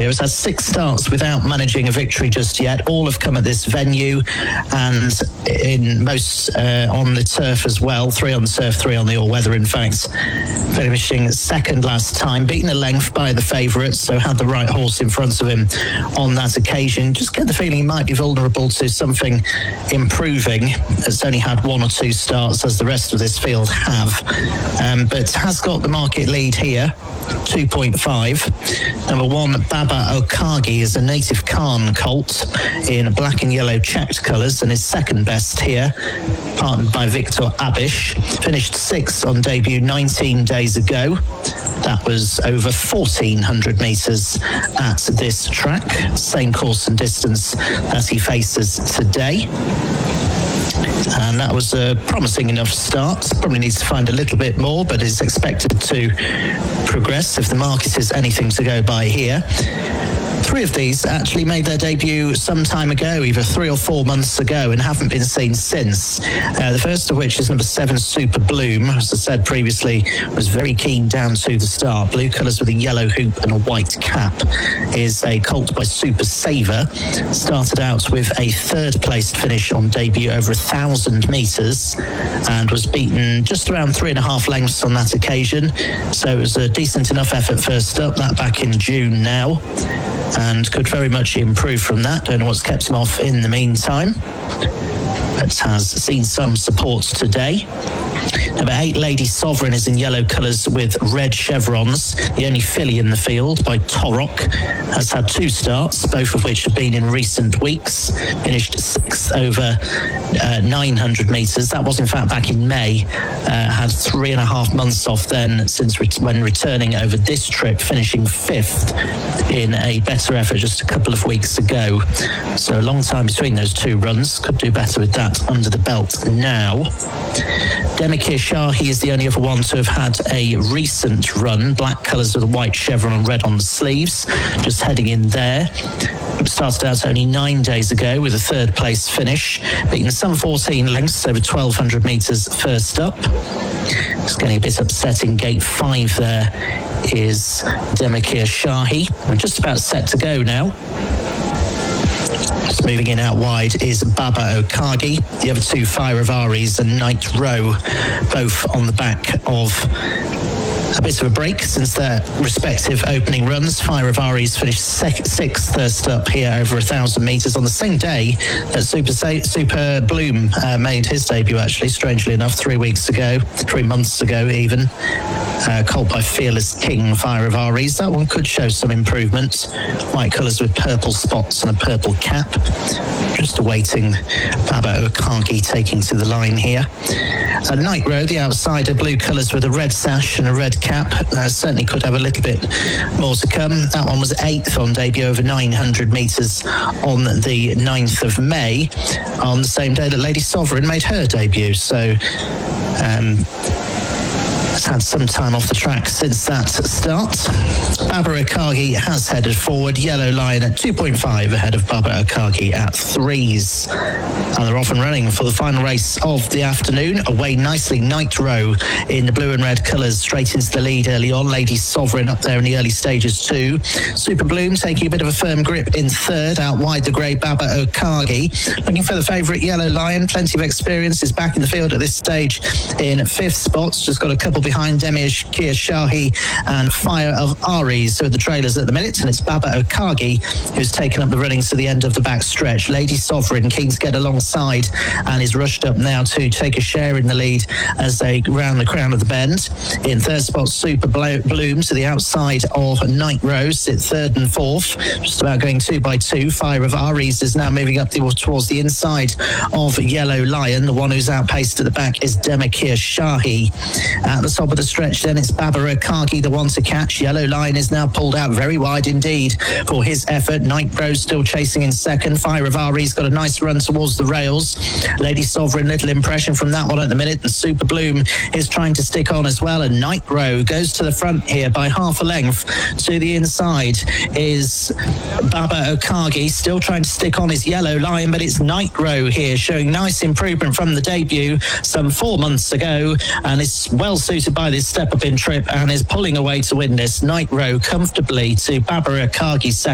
here has had 6 starts without managing a victory just yet. All have come at this venue, and in most on the turf as well. 3 on the turf, 3 on the all-weather, in fact. Finishing second last time, beaten a length by the favourites, so had the right horse in front of him on that occasion. Just get the feeling he might be vulnerable to something improving. Has only had 1 or 2 starts, as the rest of this field have, but has got the market lead here, 2.5. Number 1, Baba Okagi, is a native Khan colt in black and yellow checked colours, and is second best here, partnered by Victor Abish. Finished 6th on debut 19 days ago. That was over 1,400 metres at this track, same course and distance as he faces today. And that was a promising enough start. Probably needs to find a little bit more, but is expected to progress if the market is anything to go by here. 3 of these actually made their debut some time ago, either 3 or 4 months ago, and haven't been seen since. The first of which is number 7, Super Bloom. As I said previously, was very keen down to the start. Blue colours with a yellow hoop and a white cap. Is a colt by Super Saver. Started out with a 3rd placed finish on debut over 1,000 metres, and was beaten just around 3.5 lengths on that occasion. So it was a decent enough effort first up, that back in June now, and could very much improve from that. Don't know what's kept him off in the meantime, but has seen some support today. Number 8, Lady Sovereign, is in yellow colours with red chevrons. The only filly in the field by Torok. Has had 2 starts, both of which have been in recent weeks. Finished 6th over 900 metres. That was in fact back in May. Had 3.5 months off then since when returning over this trip, finishing 5th in a better effort just a couple of weeks ago. So a long time between those 2 runs. Could do better with that under the belt now. Demikir Shahi is the only other one to have had a recent run. Black colours with a white chevron and red on the sleeves. Just heading in there. Started out only 9 days ago with a 3rd place finish. Beaten some 14 lengths over 1,200 metres first up. It's getting a bit upsetting. Gate 5 there is Demikir Shahi. We're just about set to go now. Just moving in out wide is Baba Okagi. The other 2, Firavari and Night Row, both on the back of a bit of a break since their respective opening runs. Firavari's finished 6th first up here over 1,000 metres on the same day that Super Bloom made his debut, actually, strangely enough, 3 months ago even. Colt by Fearless King, Firavari's. That one could show some improvement. White colours with purple spots and a purple cap. Just awaiting Baba Okagi taking to the line here. Night Row, the outsider, blue colours with a red sash and a red cap. Certainly could have a little bit more to come. That one was 8th on debut over 900 metres on the 9th of May, on the same day that Lady Sovereign made her debut. So has had some time off the track since that start. Baba Okagi has headed forward. Yellow Lion at 2.5 ahead of Baba Okagi at 3s. And they're off and running for the final race of the afternoon. Away nicely, Night Row in the blue and red colours, straight into the lead early on. Lady Sovereign up there in the early stages too. Super Bloom taking a bit of a firm grip in 3rd, out wide the grey Baba Okagi. Looking for the favourite Yellow Lion, plenty of experience, is back in the field at this stage in 5th spots. Just got a couple behind Demikir Shahi and Fire of Aries, who are the trailers at the minute, and it's Baba Okagi who's taken up the runnings to the end of the back stretch. Lady Sovereign keen to get alongside and is rushed up now to take a share in the lead as they round the crown of the bend. In 3rd spot, Super Bloom to the outside of Night Row, sit 3rd and 4th, just about going 2 by 2. Fire of Aries is now moving up towards the inside of Yellow Lion. The one who's outpaced at the back is Demikir Shahi. At the top of the stretch then, it's Baba Okagi, the one to catch. Yellow Lion is now pulled out very wide indeed for his effort. Night Row still chasing in 2nd. Fire of Ari's got a nice run towards the rails. Lady Sovereign, little impression from that one at the minute, and Super Bloom is trying to stick on as well, and Night Row goes to the front here by half a length. To the inside is Baba Okagi, still trying to stick on his Yellow Lion, but it's Night Row here showing nice improvement from the debut some 4 months ago, and is well suited by this step up in trip and is pulling away to win this. Night Row comfortably to Baba Okagi's second.